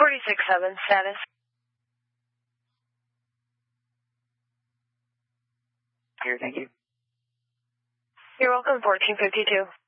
46-7 status. Here, thank you. You're welcome, 1452.